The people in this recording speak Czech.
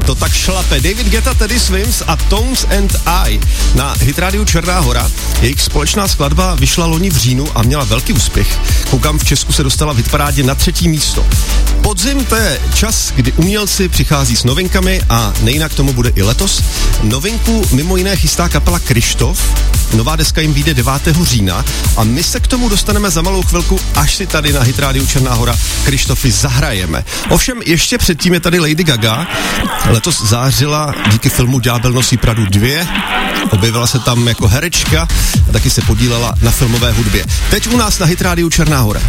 to tak šlape. David Guetta, Teddy Swims a Tones and I na Hitrádiu Černá Hora. Jejich společná skladba vyšla loni v říjnu a měla velký úspěch. Koukám, v Česku se dostala v hitparádě na 3. místo. Podzim, to je čas, kdy umělci přichází s novinkami a nejinak tomu bude i letos. Novinku mimo jiné chystá kapela Kryštof. Nová deska jim vyjde 9. října a my se k tomu dostaneme za malou chvilku, až si tady na Hitrádiu Černá Hora Kryštofy zahrajeme. Ovšem ještě předtím je tady Lady Gaga. Letos zářila díky filmu Ďábel nosí Pradu 2. Objevila se tam jako herečka a taky se podílela na filmové hudbě. Teď u nás na Hitrádiu Černá Hora.